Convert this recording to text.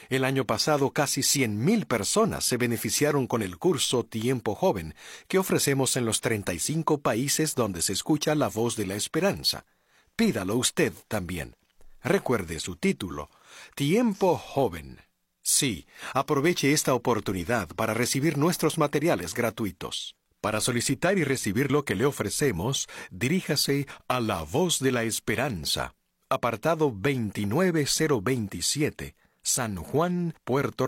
El año pasado casi 100,000 personas se beneficiaron con el curso Tiempo Joven que ofrecemos en los 35 países donde se escucha la voz de la esperanza. Pídalo usted también. Recuerde su título, Tiempo Joven. Sí, aproveche esta oportunidad para recibir nuestros materiales gratuitos. Para solicitar y recibir lo que le ofrecemos, diríjase a La Voz de la Esperanza, apartado 29027, San Juan, Puerto